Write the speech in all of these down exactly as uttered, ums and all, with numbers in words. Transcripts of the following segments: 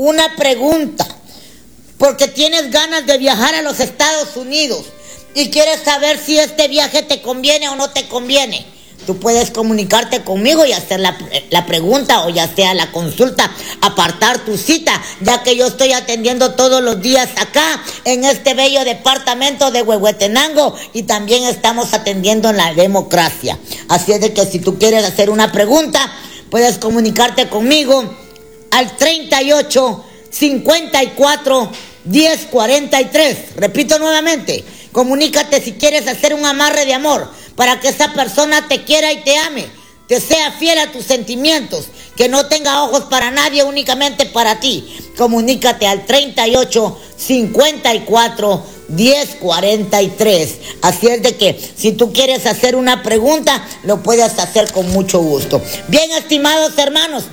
una pregunta, porque tienes ganas de viajar a los Estados Unidos y quieres saber si este viaje te conviene o no te conviene, tú puedes comunicarte conmigo y hacer la, la pregunta o ya sea la consulta, apartar tu cita, ya que yo estoy atendiendo todos los días acá en este bello departamento de Huehuetenango y también estamos atendiendo en la democracia. Así es de que si tú quieres hacer una pregunta, puedes comunicarte conmigo al treinta y ocho, cincuenta y cuatro, diez, cuarenta y tres. Repito nuevamente, comunícate si quieres hacer un amarre de amor para que esa persona te quiera y te ame, te sea fiel a tus sentimientos, que no tenga ojos para nadie, únicamente para ti. Comunícate al treinta y ocho, cincuenta y cuatro, diez, cuarenta y tres. Así es de que si tú quieres hacer una pregunta, lo puedes hacer con mucho gusto. Bien, estimados hermanos,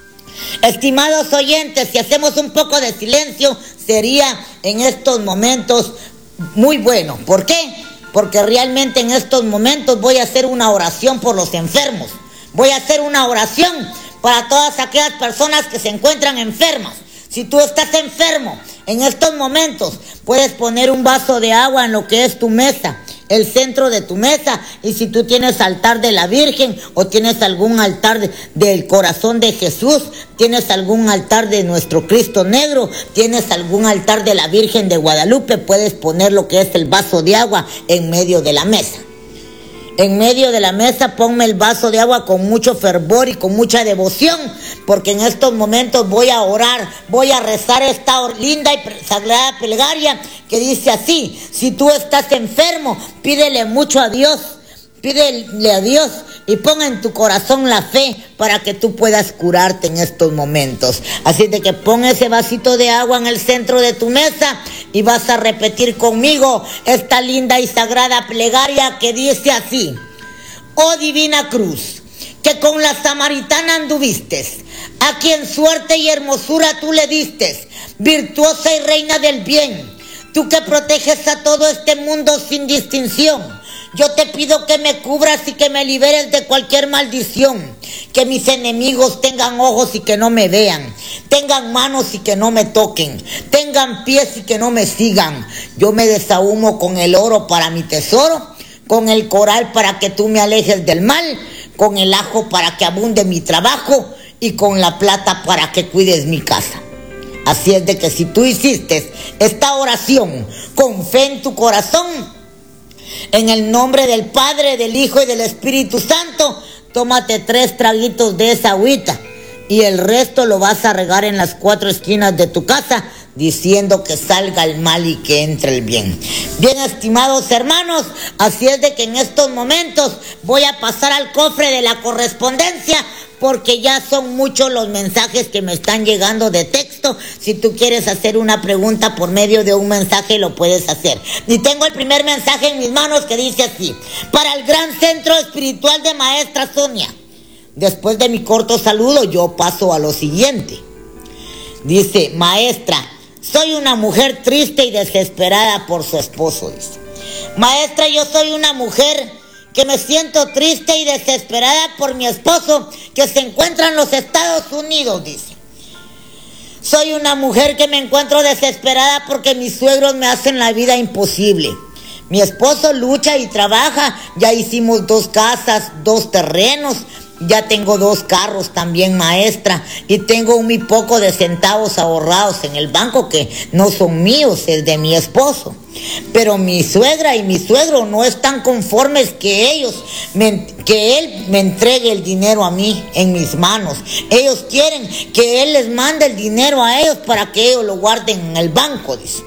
estimados oyentes, si hacemos un poco de silencio, sería en estos momentos muy bueno. ¿Por qué? Porque realmente en estos momentos voy a hacer una oración por los enfermos. Voy a hacer una oración para todas aquellas personas que se encuentran enfermas. Si tú estás enfermo en estos momentos, puedes poner un vaso de agua en lo que es tu mesa, el centro de tu mesa. Y si tú tienes altar de la Virgen o tienes algún altar de, del corazón de Jesús, tienes algún altar de nuestro Cristo negro, tienes algún altar de la Virgen de Guadalupe, puedes poner lo que es el vaso de agua en medio de la mesa. En medio de la mesa ponme el vaso de agua con mucho fervor y con mucha devoción, porque en estos momentos voy a orar, voy a rezar esta linda y sagrada plegaria que dice así: si tú estás enfermo, pídele mucho a Dios, pídele a Dios y pon en tu corazón la fe para que tú puedas curarte en estos momentos. Así de que pon ese vasito de agua en el centro de tu mesa y vas a repetir conmigo esta linda y sagrada plegaria que dice así: oh divina cruz, que con la samaritana anduviste, a quien suerte y hermosura tú le diste, virtuosa y reina del bien, tú que proteges a todo este mundo sin distinción, yo te pido que me cubras y que me liberes de cualquier maldición, que mis enemigos tengan ojos y que no me vean, tengan manos y que no me toquen, tengan pies y que no me sigan. Yo me desahumo con el oro para mi tesoro, con el coral para que tú me alejes del mal, con el ajo para que abunde mi trabajo y con la plata para que cuides mi casa. Así es de que si tú hiciste esta oración con fe en tu corazón, en el nombre del Padre, del Hijo y del Espíritu Santo, tómate tres traguitos de esa agüita y el resto lo vas a regar en las cuatro esquinas de tu casa, diciendo que salga el mal y que entre el bien. Bien, estimados hermanos, así es de que en estos momentos voy a pasar al cofre de la correspondencia, porque ya son muchos los mensajes que me están llegando de texto. Si tú quieres hacer una pregunta por medio de un mensaje, lo puedes hacer. Y tengo el primer mensaje en mis manos que dice así: para el Gran Centro Espiritual de Maestra Sonia. Después de mi corto saludo, yo paso a lo siguiente. Dice: maestra, soy una mujer triste y desesperada por su esposo. Dice: maestra, yo soy una mujer que me siento triste y desesperada por mi esposo que se encuentra en los Estados Unidos. Dice: soy una mujer que me encuentro desesperada porque mis suegros me hacen la vida imposible. Mi esposo lucha y trabaja, ya hicimos dos casas, dos terrenos, ya tengo dos carros también, maestra, y tengo muy poco de centavos ahorrados en el banco que no son míos, es de mi esposo. Pero mi suegra y mi suegro no están conformes que ellos, me, que él me entregue el dinero a mí en mis manos. Ellos quieren que él les mande el dinero a ellos para que ellos lo guarden en el banco, dice.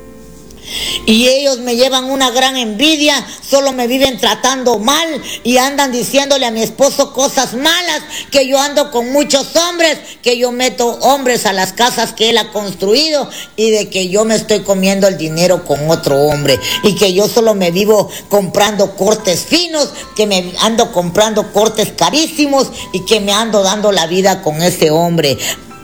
Y ellos me llevan una gran envidia, solo me viven tratando mal y andan diciéndole a mi esposo cosas malas, que yo ando con muchos hombres, que yo meto hombres a las casas que él ha construido y de que yo me estoy comiendo el dinero con otro hombre y que yo solo me vivo comprando cortes finos, que me ando comprando cortes carísimos y que me ando dando la vida con ese hombre.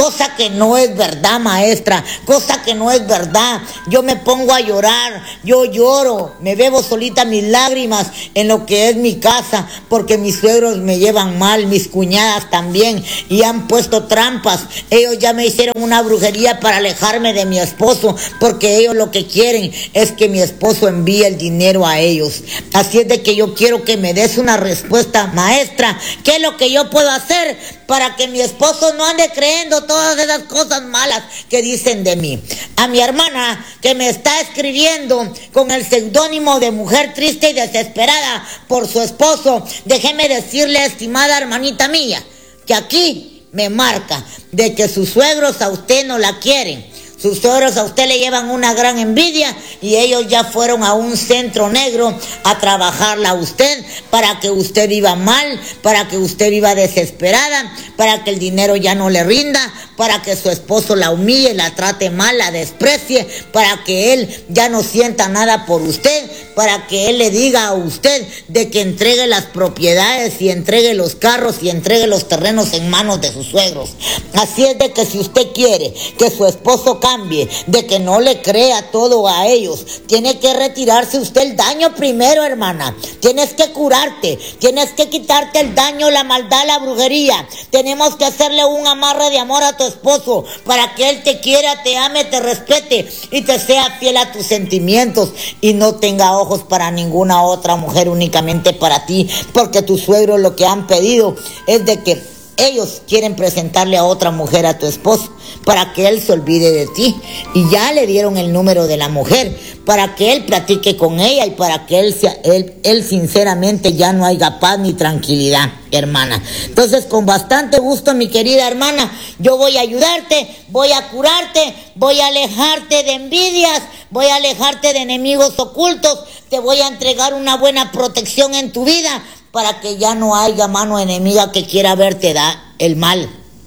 cosa que no es verdad, maestra, cosa que no es verdad. Yo me pongo a llorar, yo lloro, me bebo solita mis lágrimas en lo que es mi casa, porque mis suegros me llevan mal, mis cuñadas también, y han puesto trampas. Ellos ya me hicieron una brujería para alejarme de mi esposo, porque ellos lo que quieren es que mi esposo envíe el dinero a ellos. Así es de que yo quiero que me des una respuesta, maestra. ¿Qué es lo que yo puedo hacer para que mi esposo no ande creyendo todas esas cosas malas que dicen de mí? A mi hermana, que me está escribiendo con el seudónimo de Mujer Triste y Desesperada por su esposo, déjeme decirle, estimada hermanita mía, que aquí me marca de que sus suegros a usted no la quieren. Sus suegros a usted le llevan una gran envidia y ellos ya fueron a un centro negro a trabajarla a usted para que usted viva mal, para que usted viva desesperada, para que el dinero ya no le rinda, para que su esposo la humille, la trate mal, la desprecie, para que él ya no sienta nada por usted, para que él le diga a usted de que entregue las propiedades y entregue los carros y entregue los terrenos en manos de sus suegros. Así es de que si usted quiere que su esposo cambie, de que no le crea todo a ellos, tiene que retirarse usted el daño primero, hermana. Tienes que curarte, tienes que quitarte el daño, la maldad, la brujería. Tenemos que hacerle un amarre de amor a tu esposo para que él te quiera, te ame, te respete y te sea fiel a tus sentimientos y no tenga ojos para ninguna otra mujer, únicamente para ti, porque tus suegros lo que han pedido es de que ellos quieren presentarle a otra mujer a tu esposo para que él se olvide de ti, y ya le dieron el número de la mujer para que él platique con ella y para que él, sea, él, él sinceramente ya no haya paz ni tranquilidad, hermana. Entonces, con bastante gusto, mi querida hermana, yo voy a ayudarte, voy a curarte, voy a alejarte de envidias, voy a alejarte de enemigos ocultos, te voy a entregar una buena protección en tu vida para que ya no haya mano enemiga que quiera verte da el mal,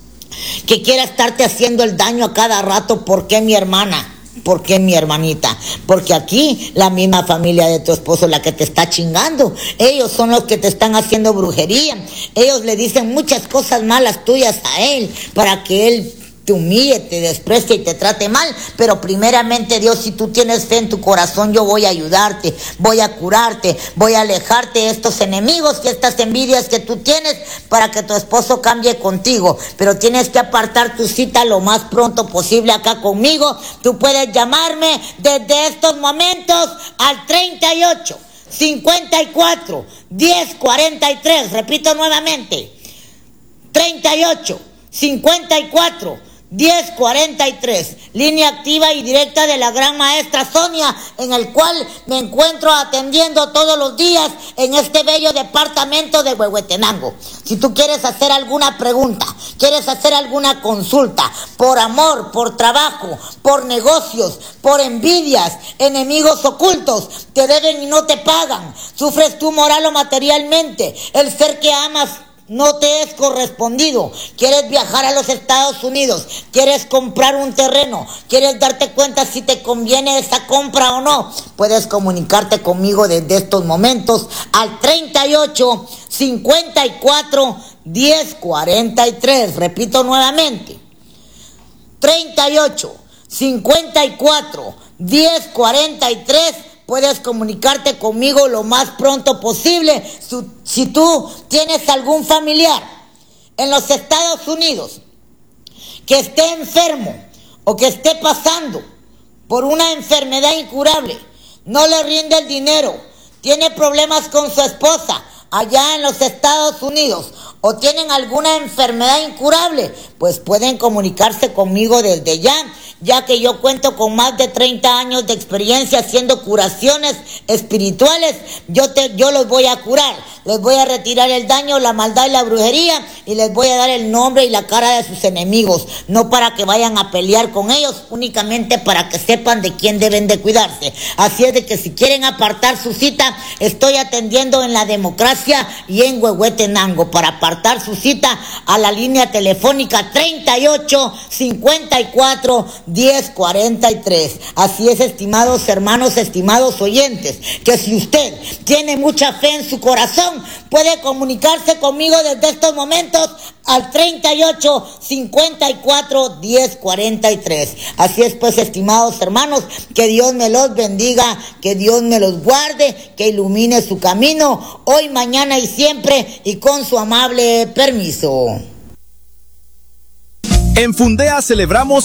que quiera estarte haciendo el daño a cada rato. ¿Por qué, mi hermana? ¿Por qué, mi hermanita? Porque aquí la misma familia de tu esposo la que te está chingando. Ellos son los que te están haciendo brujería. Ellos le dicen muchas cosas malas tuyas a él para que él te humille, te desprecie y te trate mal. Pero primeramente, Dios, si tú tienes fe en tu corazón, yo voy a ayudarte, voy a curarte, voy a alejarte de estos enemigos y estas envidias que tú tienes para que tu esposo cambie contigo. Pero tienes que apartar tu cita lo más pronto posible acá conmigo. Tú puedes llamarme desde estos momentos al treinta y ocho, cincuenta y cuatro, diez, cuarenta y tres. Repito nuevamente, treinta y ocho, cincuenta y cuatro, diez cuarenta y tres, línea activa y directa de la gran maestra Sonia, en el cual me encuentro atendiendo todos los días en este bello departamento de Huehuetenango. Si tú quieres hacer alguna pregunta, quieres hacer alguna consulta, por amor, por trabajo, por negocios, por envidias, enemigos ocultos, te deben y no te pagan, sufres tú moral o materialmente, el ser que amas no te es correspondido, quieres viajar a los Estados Unidos, quieres comprar un terreno, quieres darte cuenta si te conviene esa compra o no, puedes comunicarte conmigo desde estos momentos al treinta y ocho, cincuenta y cuatro, diez cuarenta y tres. Repito nuevamente, treinta y ocho, cincuenta y cuatro, diez cuarenta y tres. Puedes comunicarte conmigo lo más pronto posible. Si, si tú tienes algún familiar en los Estados Unidos que esté enfermo o que esté pasando por una enfermedad incurable, no le rinde el dinero, tiene problemas con su esposa allá en los Estados Unidos o tienen alguna enfermedad incurable, pues pueden comunicarse conmigo desde ya, ya que yo cuento con más de treinta años de experiencia haciendo curaciones espirituales. Yo, te, yo los voy a curar, les voy a retirar el daño, la maldad y la brujería, y les voy a dar el nombre y la cara de sus enemigos, no para que vayan a pelear con ellos, únicamente para que sepan de quién deben de cuidarse. Así es de que si quieren apartar su cita, estoy atendiendo en La Democracia y en Huehuetenango. Para apartar su cita, a la línea telefónica treinta y ocho, cincuenta y cuatro, diez cuarenta y tres. Así es, estimados hermanos, estimados oyentes, que si usted tiene mucha fe en su corazón, puede comunicarse conmigo desde estos momentos al treinta y ocho, cincuenta y cuatro, diez, cuarenta y tres. Así es pues, estimados hermanos, que Dios me los bendiga, que Dios me los guarde, que ilumine su camino hoy, mañana y siempre, y con su amable permiso. En Fundea celebramos